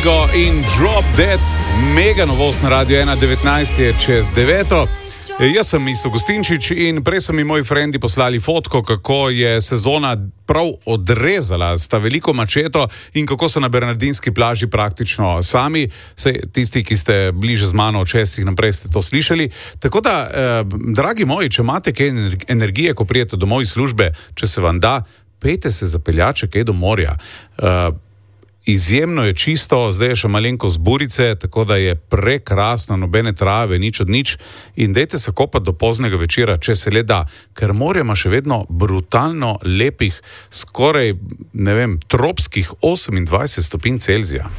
Ego in Drop Dead, mega novost na Radio 1.19 je čez 9. Jaz sem Isto Gustinčič in prej so mi moji frendi poslali fotko, kako je sezona prav odrezala, sta veliko mačeto in kako so na Bernardinski plaži praktično sami. Sej, tisti, ki ste bliže z mano od 6 naprej, ste to slišali. Tako da, dragi moji, če imate kaj energije, ko prijete domov iz službe, če se vam da, pejte se zapeljače kaj do morja. Izjemno je čisto, zdaj je še malenko z burice, tako da je prekrasno, nobene trave, nič od nič. In dejte se kopati do poznega večera, če se le da, ker morje ima še vedno brutalno lepih, skoraj, ne vem, tropskih 28 stopinj Celzija.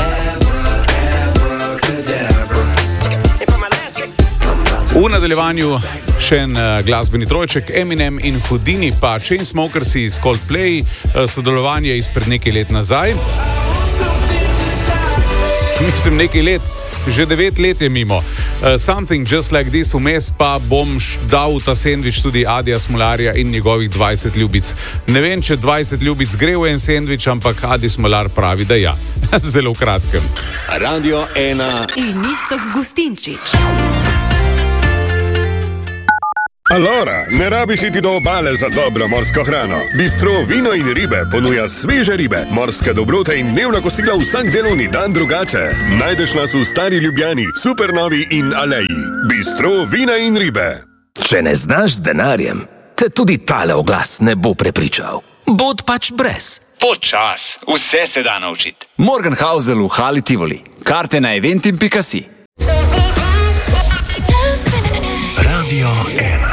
V nadaljevanju še en glasbeni trojček, Eminem in Houdini pa Chainsmokersi iz Coldplay, sodelovanje izpred nekaj let nazaj. Mislim, nekaj let, že 9 let je mimo. Something Just Like This, vmes pa bom dal ta sendvič tudi Adija Smolarja in njegovih 20 ljubic. Ne vem, če 20 ljubic gre v en sendvič, ampak Adi Smolar pravi, da ja. Zelo v kratkem. Radio 1 in Isto Gustinčič. Alora, ne rabiš iti do obale za dobro morsko hrano. Bistro Vino in ribe ponuja sveže ribe, morske dobrote in dnevna kosila vsak delovni dan drugače. Najdeš nas v Stari Ljubljani, Supernovi in Aleji. Bistro Vina in ribe. Če ne znaš z denarjem, te tudi tale oglas ne bo prepričal. Bod pač brez. Počas, vse se da naučiti. Morgenhausel v Hali Tivoli. Karte na eventim.si. Radio 1